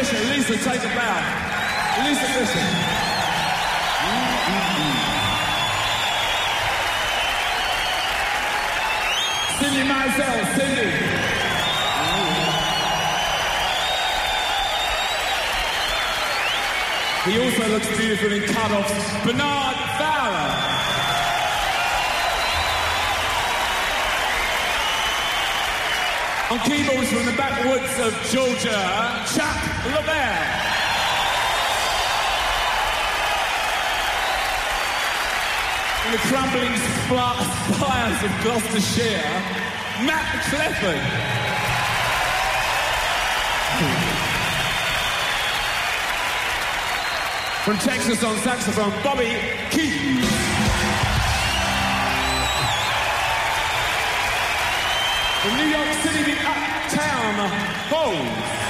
Fisher, Lisa, take a bow. Lisa Fisher. Cindy Mizell, Cindy. He also looks beautiful in cut-offs. Bernard Fowler. On keyboards from the backwoods of Georgia, Chuck LaBelle. In the crumbling spires of Gloucestershire, Matt Clefford. From Texas on saxophone, Bobby Keith. From New York City, the Uptown Hoes.